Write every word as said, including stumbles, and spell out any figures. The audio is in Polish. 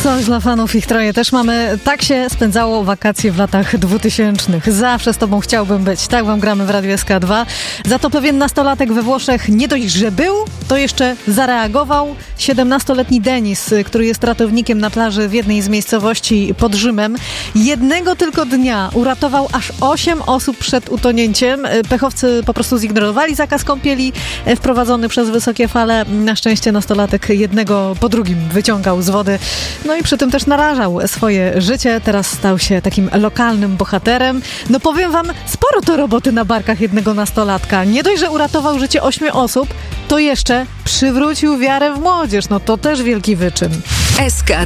Coś dla fanów ich troje też mamy. Tak się spędzało wakacje w latach dwutysięcznych. Zawsze z tobą chciałbym być. Tak wam gramy w Radiu S K dwa. Za to pewien nastolatek we Włoszech nie dość, że był, to jeszcze zareagował. siedemnastoletni Denis, który jest ratownikiem na plaży w jednej z miejscowości pod Rzymem, jednego tylko dnia uratował aż osiem osób przed utonięciem. Pechowcy po prostu zignorowali zakaz kąpieli wprowadzony przez wysokie fale. Na szczęście nastolatek jednego po drugim wyciągał z wody. No i przy tym też narażał swoje życie. Teraz stał się takim lokalnym bohaterem. No powiem wam, sporo to roboty na barkach jednego nastolatka. Nie dość, że uratował życie ośmiu osób, to jeszcze przywrócił wiarę w młodzież. No to też wielki wyczyn. S K